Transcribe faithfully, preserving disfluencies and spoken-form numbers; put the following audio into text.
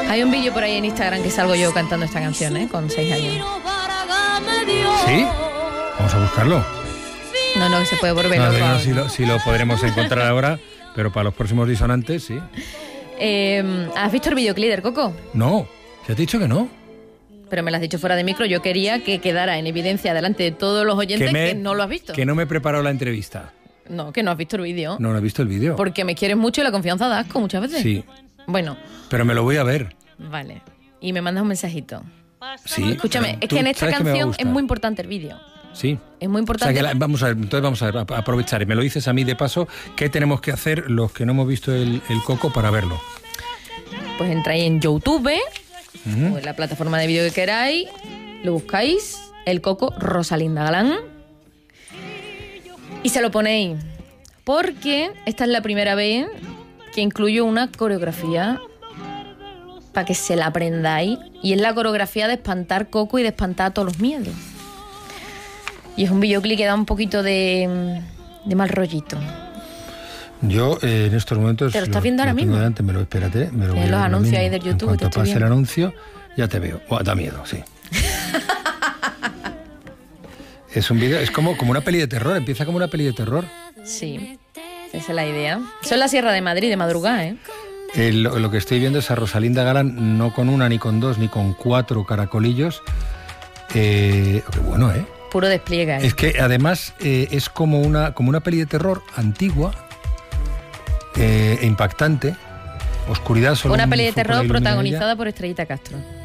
Hay un vídeo por ahí en Instagram que salgo yo cantando esta canción, ¿eh? Con seis años. ¿Sí? Vamos a buscarlo. No, no, que se puede volver No, loco. no, si lo, si lo podremos encontrar ahora, pero para los próximos disonantes, sí. Eh, ¿Has visto el videoclip del Coco? No, ¿te has dicho que no? Pero me lo has dicho fuera de micro. Yo quería que quedara en evidencia delante de todos los oyentes que, me- no lo has visto. Que no me he preparado la entrevista. No, que no has visto el vídeo. No, no he visto el vídeo. Porque me quieres mucho y la confianza da asco muchas veces. Sí, Bueno, pero me lo voy a ver. vale. Y me mandas un mensajito. Sí. Escúchame, es Tú que en esta sabes que me va a canción es gustar. muy importante el vídeo. Sí. Es muy O importante. sea, que la- vamos a ver, entonces vamos a ver, a- aprovechar, y me lo dices a mí de paso, ¿qué tenemos que hacer los que no hemos visto el, el Coco para verlo? Pues entráis en YouTube Ujú. o en la plataforma de vídeo que queráis, lo buscáis, el Coco Rosalinda Galán, y se lo ponéis. Porque esta es la primera vez que incluyo una coreografía para que se la aprendáis. Y es la coreografía de espantar Coco y de espantar todos los miedos. Y es un videoclip que da un poquito de, de mal rollito. Yo eh, en estos momentos... ¿Te lo estás viendo ahora tengo mismo? delante, me lo, espérate, me lo voy Tienes a los ver ahora anuncios mismo. ahí del YouTube, En te cuanto estoy pase el viendo. anuncio, ya te veo. Buah, da miedo, sí. Es un vídeo, es como, como una peli de terror, empieza como una peli de terror. Sí, esa es la idea. Eso es la Sierra de Madrid, de madrugada, ¿eh? Eh, lo, lo que estoy viendo es a Rosalinda Galán, no con una, ni con dos, ni con cuatro caracolillos. Eh, qué bueno, ¿eh? Puro despliegue. ¿eh? Es que además eh, es como una, como una peli de terror antigua, eh, e impactante. Oscuridad solo. Una un peli de foco la terror ilumina protagonizada ella. por Estrellita Castro.